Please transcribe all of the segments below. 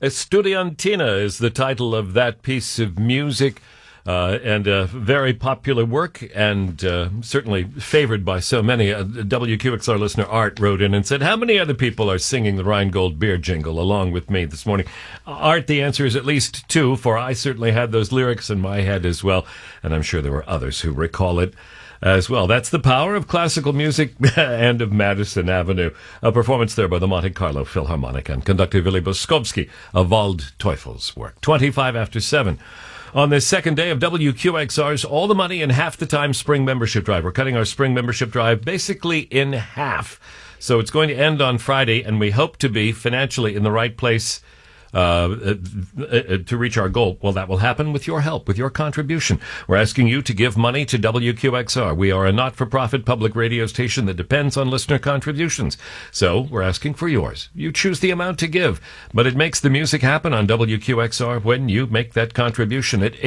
Estudiantina is the title of that piece of music. And a very popular work, and certainly favored by so many. WQXR listener Art wrote in and said, how many other people are singing the Rheingold beer jingle along with me this morning? Art, the answer is at least 2, for I certainly had those lyrics in my head as well, and I'm sure there were others who recall it as well. That's the power of classical music and of Madison Avenue. A performance there by the Monte Carlo Philharmonic and conductor Willy Boskowski of Waldteufel's work. 25 after 7. On this second day of WQXR's All the Money in Half the Time Spring Membership Drive. We're cutting our spring membership drive basically in half. So it's going to end on Friday, and we hope to be financially in the right place to reach our goal. Well, that will happen with your help, with your contribution. We're asking you to give money to WQXR. We are a not-for-profit public radio station that depends on listener contributions. So we're asking for yours. You choose the amount to give, but it makes the music happen on WQXR when you make that contribution at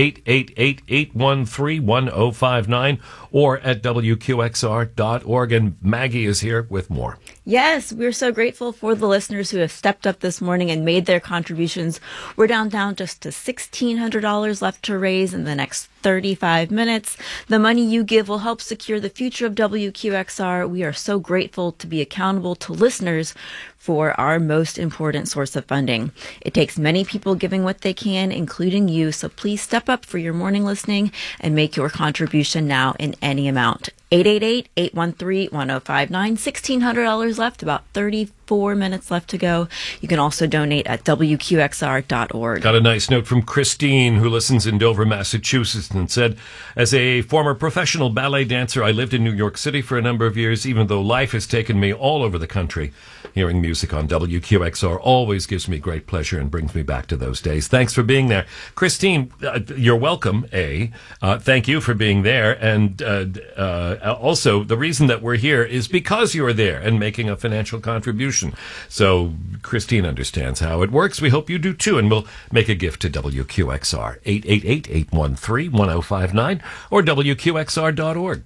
888-813-1059 or at WQXR.org. And Maggie is here with more. Yes, we're so grateful for the listeners who have stepped up this morning and made their contributions. We're down just to $1,600 left to raise in the next 35 minutes. The money you give will help secure the future of WQXR. We are so grateful to be accountable to listeners for our most important source of funding. It takes many people giving what they can, including you, so please step up for your morning listening and make your contribution now in any amount. 888-813-1059, $1,600 left, about 34 minutes left to go. You can also donate at WQXR.org. Got a nice note from Christine, who listens in Dover, Massachusetts, and said, as a former professional ballet dancer, I lived in New York City for a number of years, even though life has taken me all over the country. Hearing music on WQXR always gives me great pleasure and brings me back to those days. Thanks for being there. Christine, you're welcome, thank you for being there, and also, the reason that we're here is because you're there and making a financial contribution. So Christine understands how it works. We hope you do too, and we'll make a gift to WQXR, 888-813-1059 or WQXR.org.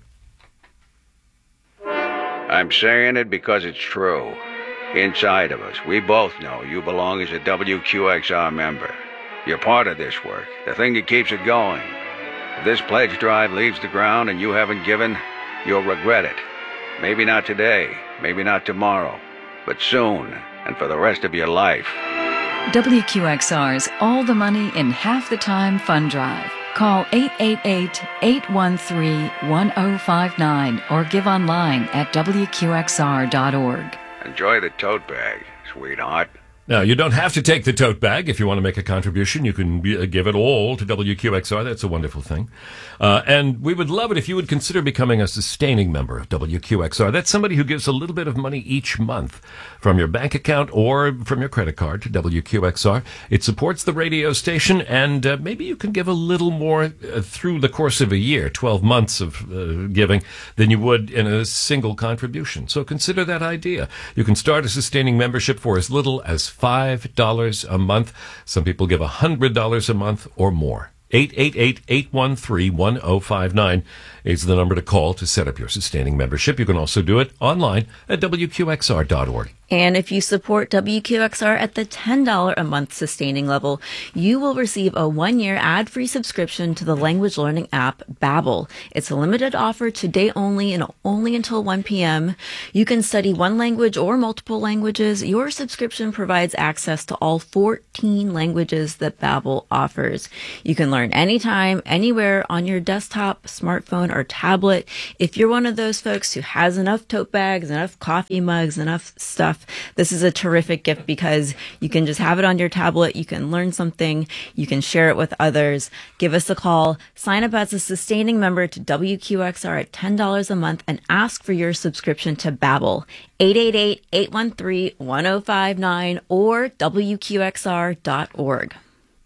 I'm saying it because it's true. Inside of us, we both know you belong as a WQXR member. You're part of this work, the thing that keeps it going. If this pledge drive leaves the ground and you haven't given, you'll regret it. Maybe not today, maybe not tomorrow, but soon, and for the rest of your life. WQXR's All the Money in Half the Time Fund Drive. Call 888-813-1059 or give online at WQXR.org. Enjoy the tote bag, sweetheart. Now, you don't have to take the tote bag if you want to make a contribution. You can give it all to WQXR. That's a wonderful thing. And we would love it if you would consider becoming a sustaining member of WQXR. That's somebody who gives a little bit of money each month from your bank account or from your credit card to WQXR. It supports the radio station, and maybe you can give a little more through the course of a year, 12 months of giving, than you would in a single contribution. So consider that idea. You can start a sustaining membership for as little as $5 a month. Some people give $100 a month or more. 888-813-1059 is the number to call to set up your sustaining membership. You can also do it online at WQXR.org. And if you support WQXR at the $10 a month sustaining level, you will receive a 1-year ad-free subscription to the language learning app Babbel. It's a limited offer, today only, and only until 1 p.m. You can study one language or multiple languages. Your subscription provides access to all 14 languages that Babbel offers. You can learn anytime, anywhere on your desktop, smartphone, or tablet. If you're one of those folks who has enough tote bags, enough coffee mugs, enough stuff, this is a terrific gift because you can just have it on your tablet. You can learn something. You can share it with others. Give us a call. Sign up as a sustaining member to WQXR at $10 a month and ask for your subscription to Babbel. 888-813-1059 or WQXR.org.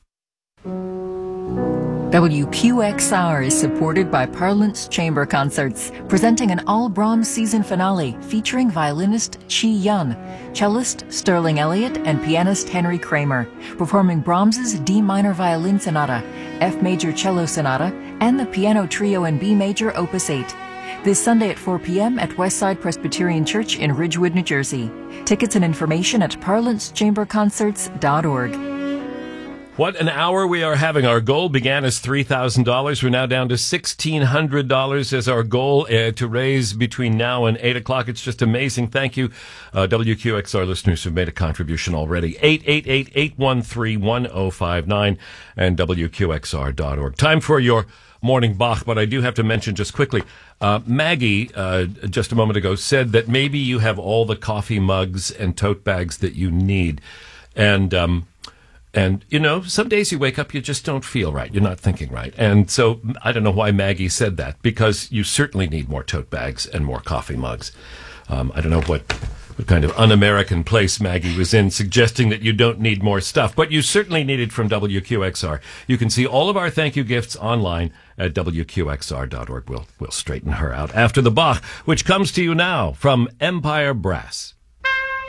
WQXR is supported by Parlance Chamber Concerts, presenting an all-Brahms season finale featuring violinist Chi Yun, cellist Sterling Elliott, and pianist Henry Kramer, performing Brahms's D minor violin sonata, F major cello sonata, and the piano trio in B major opus 8. This Sunday at 4 p.m. at Westside Presbyterian Church in Ridgewood, New Jersey. Tickets and information at parlancechamberconcerts.org. What an hour we are having. Our goal began as $3,000. We're now down to $1,600 as our goal to raise between now and 8 o'clock. It's just amazing. Thank you, WQXR listeners who've made a contribution already. 888-813-1059 and WQXR.org. Time for your morning Bach, but I do have to mention just quickly, Maggie, just a moment ago, said that maybe you have all the coffee mugs and tote bags that you need. And, you know, some days you wake up, you just don't feel right. You're not thinking right. And so I don't know why Maggie said that, because you certainly need more tote bags and more coffee mugs. I don't know what kind of un-American place Maggie was in, suggesting that you don't need more stuff, but you certainly need it from WQXR. You can see all of our thank you gifts online at WQXR.org. We'll straighten her out after the Bach, which comes to you now from Empire Brass.